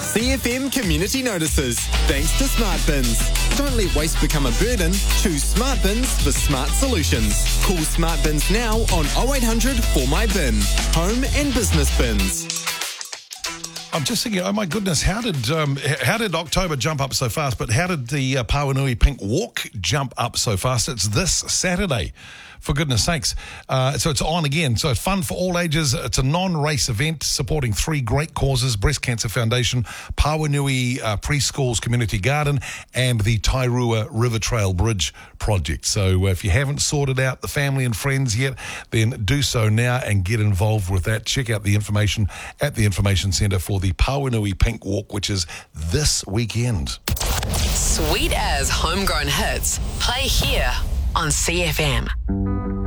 CFM Community Notices. Thanks to Smart Bins. Don't let waste become a burden. Choose Smart Bins for smart solutions. Call Smart Bins now on 0800 For My Bin. Home and business bins. I'm just thinking, oh my goodness, how did October jump up so fast? But how did the Pauanui Pink Walk jump up so fast? It's this Saturday, for goodness sakes. So it's on again. So it's fun for all ages. It's a non-race event supporting 3 great causes: Breast Cancer Foundation, Pauanui Preschools Community Garden, and the Tairua River Trail Bridge project. So if you haven't sorted out the family and friends yet, then do so now and get involved with that. Check out the information at the Information Centre for the Pauanui Pink Walk, which is this weekend. Sweet as homegrown hits. Play here on CFM.